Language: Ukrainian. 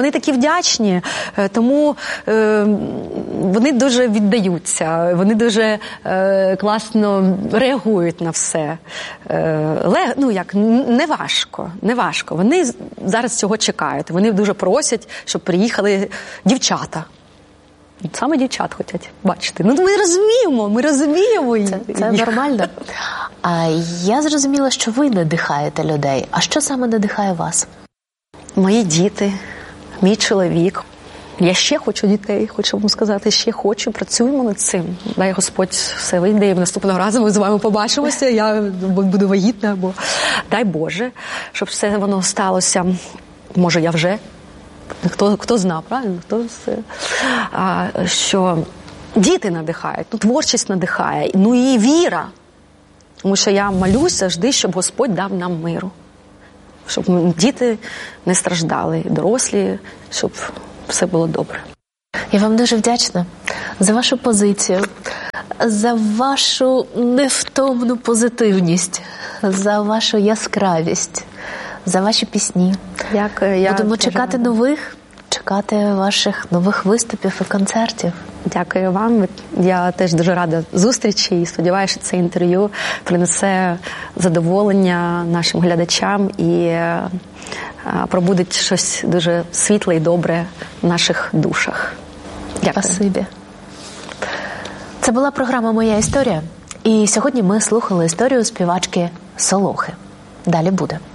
вони такі вдячні, тому вони дуже віддаються, вони дуже класно реагують на все. Не важко. Вони зараз цього чекають. Вони дуже просять, щоб приїхали дівчата. Саме дівчат хочуть бачити. Ми розуміємо їх. Це нормально. А я зрозуміла, що ви надихаєте людей. А що саме надихає вас? Мої діти, мій чоловік. Я ще хочу дітей, хочу вам сказати, ще хочу, працюємо над цим. Дай Господь все вийде, і наступного разу ми з вами побачимося, я буду вагітна, або дай Боже, щоб все воно сталося. Може, я вже, хто знає, правильно? Що діти надихають, творчість надихає, і віра. Тому що я молюся завжди, щоб Господь дав нам миру. Щоб діти не страждали, дорослі, щоб все було добре. Я вам дуже вдячна за вашу позицію, за вашу невтомну позитивність, за вашу яскравість, за ваші пісні. Дякую. Будемо чекати ваших нових виступів і концертів. Дякую вам. Я теж дуже рада зустрічі і сподіваюся, що це інтерв'ю принесе задоволення нашим глядачам і пробудить щось дуже світле і добре в наших душах. Дякую. Спасибі. Це була програма «Моя історія». І сьогодні ми слухали історію співачки Солохи. Далі буде.